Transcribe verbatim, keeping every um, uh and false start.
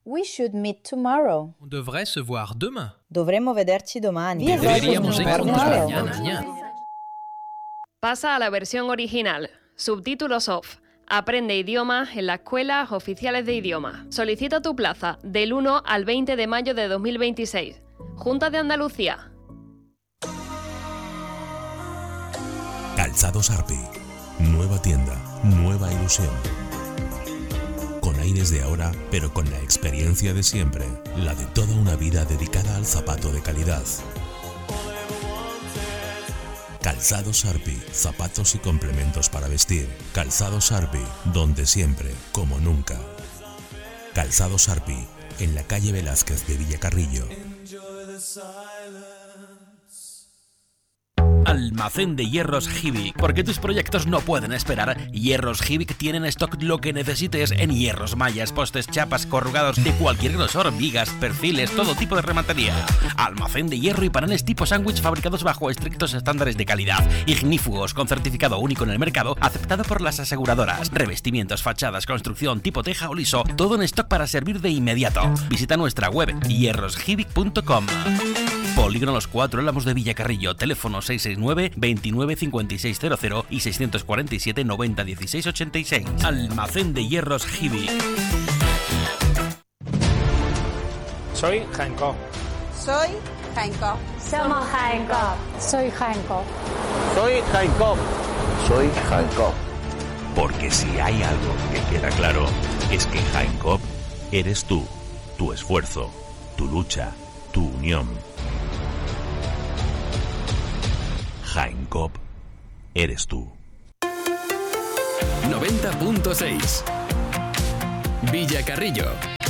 We should meet tomorrow. On devrait se voir demain. Dovremmo vederci domani. Deberíamos encontrarnos mañana. Pasa a la versión original. Subtítulos off. Aprende idiomas en las escuelas oficiales de idioma. Solicita tu plaza del uno al veinte de mayo de dos mil veintiséis. Junta de Andalucía. Calzados Arpi. Nueva tienda, nueva ilusión. Con aires de ahora, pero con la experiencia de siempre. La de toda una vida dedicada al zapato de calidad. Calzados Arpi, zapatos y complementos para vestir. Calzados Arpi, donde siempre, como nunca. Calzados Arpi, en la calle Velázquez de Villacarrillo. Almacén de Hierros Hibik. Porque tus proyectos no pueden esperar. Hierros Hibik tienen stock lo que necesites en hierros, mallas, postes, chapas, corrugados de cualquier grosor, vigas, perfiles, todo tipo de rematería. Almacén de hierro y paneles tipo sándwich fabricados bajo estrictos estándares de calidad. Ignífugos con certificado único en el mercado, aceptado por las aseguradoras. Revestimientos, fachadas, construcción tipo teja o liso, todo en stock para servir de inmediato. Visita nuestra web hierros hibik punto com. Polígono Los Cuatro Álamos de Villacarrillo. Teléfono seis seis nueve, veintinueve, cincuenta y seis cero cero y seiscientos cuarenta y siete, noventa, dieciséis ochenta y seis. Almacén de Hierros Hibik. Soy Hancock. Soy Hancock. Somos Hancock. Soy Hancock. Soy Hancock. Soy Hancock. Porque si hay algo que queda claro, es que Hancock eres tú, tu esfuerzo, tu lucha, tu unión. Hancock eres tú. noventa punto seis Villacarrillo.